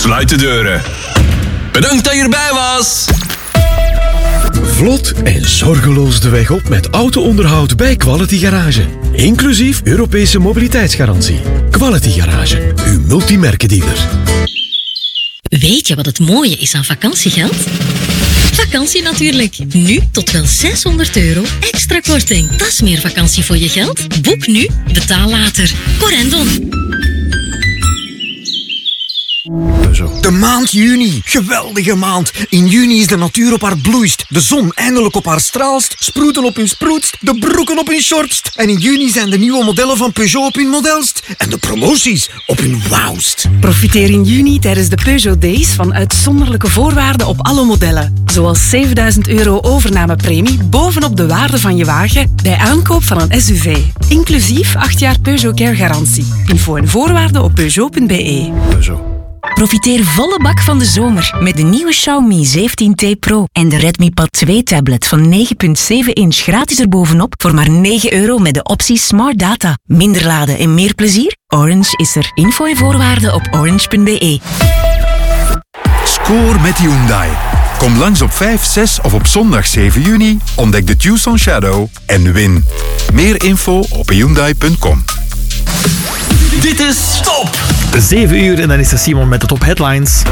sluit de deuren. Bedankt dat je erbij was. Vlot en zorgeloos de weg op met auto-onderhoud bij Quality Garage. Inclusief Europese mobiliteitsgarantie. Quality Garage, uw multimerkendealer. Weet je wat het mooie is aan vakantiegeld? Vakantie natuurlijk. Nu tot wel €600 extra korting. Dat is meer vakantie voor je geld. Boek nu, betaal later. Corendon. De maand juni. Geweldige maand. In juni is de natuur op haar bloeist. De zon eindelijk op haar straalst. Sproeten op hun sproetst. De broeken op hun shortst. En in juni zijn de nieuwe modellen van Peugeot op hun modelst. En de promoties op hun wauwst. Profiteer in juni tijdens de Peugeot Days van uitzonderlijke voorwaarden op alle modellen. Zoals €7.000 overnamepremie bovenop de waarde van je wagen bij aankoop van een SUV. Inclusief 8 jaar Peugeot Care garantie. Info en voorwaarden op Peugeot.be. Profiteer volle bak van de zomer met de nieuwe Xiaomi 17T Pro en de Redmi Pad 2 tablet van 9,7 inch gratis erbovenop voor maar €9 met de optie Smart Data. Minder laden en meer plezier? Orange is er. Info en voorwaarden op orange.be. Score met Hyundai. Kom langs op 5, 6 of op zondag 7 juni, ontdek de Tucson Shadow en win. Meer info op hyundai.com. Dit is Top. 7 uur en dan is er Simon met de top headlines.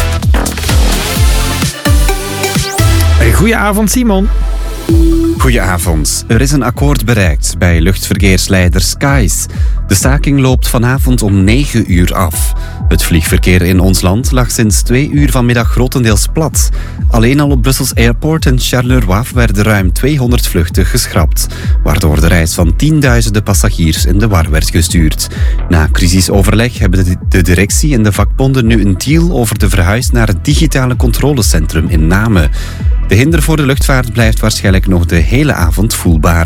Goedenavond Simon. Goedenavond. Er is een akkoord bereikt bij luchtverkeersleider Skies. De staking loopt vanavond om 9 uur af. Het vliegverkeer in ons land lag sinds 2 uur vanmiddag grotendeels plat. Alleen al op Brussels Airport en Charleroi werden ruim 200 vluchten geschrapt, waardoor de reis van tienduizenden passagiers in de war werd gestuurd. Na crisisoverleg hebben de directie en de vakbonden nu een deal over de verhuis naar het digitale controlecentrum in Namen. De hinder voor de luchtvaart blijft waarschijnlijk nog de hele avond voelbaar.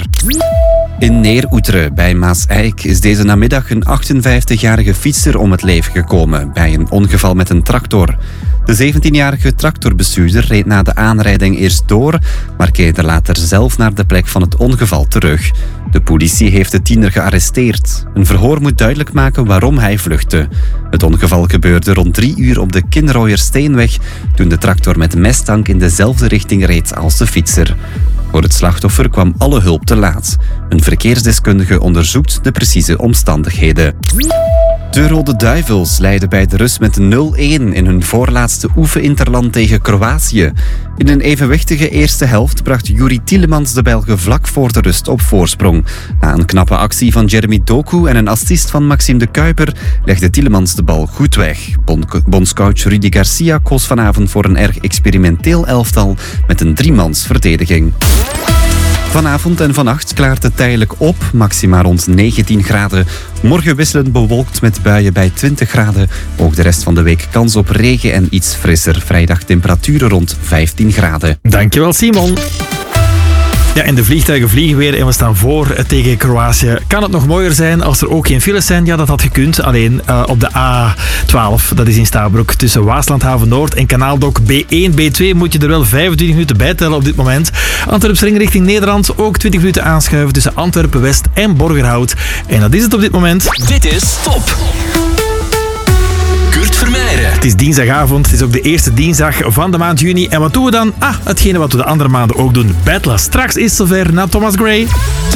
In Neer-Oeteren bij Maaseik is deze namiddag een 58-jarige fietser om het leven gekomen bij een ongeval met een tractor. De 17-jarige tractorbestuurder reed na de aanrijding eerst door, maar keerde later zelf naar de plek van het ongeval terug. De politie heeft de tiener gearresteerd. Een verhoor moet duidelijk maken waarom hij vluchtte. Het ongeval gebeurde rond 3 uur op de Kinrooiersteenweg toen de tractor met messtank in dezelfde richting reed als de fietser. Voor het slachtoffer kwam alle hulp te laat. Een verkeersdeskundige onderzoekt de precieze omstandigheden. De Rode Duivels leidden bij de rust met 0-1 in hun voorlaatste oefeninterland tegen Kroatië. In een evenwichtige eerste helft bracht Yuri Tielemans de Belgen vlak voor de rust op voorsprong. Na een knappe actie van Jeremy Doku en een assist van Maxime de Kuiper legde Tielemans de bal goed weg. Bondscoach Rudy Garcia koos vanavond voor een erg experimenteel elftal met een 3-mans verdediging. Vanavond en vannacht klaart het tijdelijk op, maxima rond 19 graden. Morgen wisselend bewolkt met buien bij 20 graden. Ook de rest van de week kans op regen en iets frisser. Vrijdag temperaturen rond 15 graden. Dankjewel Simon. Ja, en de vliegtuigen vliegen weer en we staan voor tegen Kroatië. Kan het nog mooier zijn als er ook geen files zijn? Ja, dat had gekund. Alleen op de A12, dat is in Stabroek, tussen Waaslandhaven Noord en Kanaaldok B1, B2 moet je er wel 25 minuten bij tellen op dit moment. Antwerpsring richting Nederland, ook 20 minuten aanschuiven tussen Antwerpen West en Borgerhout. En dat is het op dit moment. Dit is Top. Kurt Vermeijden. Het is dinsdagavond, het is ook de eerste dinsdag van de maand juni. En wat doen we dan? Hetgene wat we de andere maanden ook doen. Battlen. Straks is het zover na Thomas Gray.